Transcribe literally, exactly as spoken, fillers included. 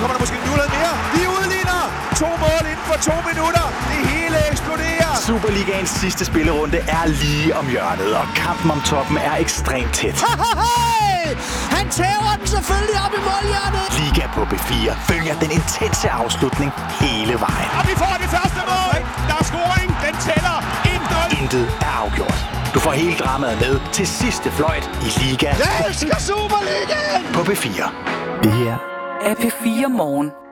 kommer der måske en mulighed mere. Vi udligner. To mål inden for to minutter. Det hele eksploderer. Superligaens sidste spillerunde er lige om hjørnet, og kampen om toppen er ekstremt tæt. Han tæver den selvfølgelig op i målhjørnet. Liga på B fire følger den intense afslutning hele vejen. Og vi får det første mål. Der er scoring. Den tæller. et nul. Intet er afgjort. Du får hele dramaet med til sidste fløjt i Liga. Jeg elsker Superligaen. På B fire. Det her er P fire Morgen.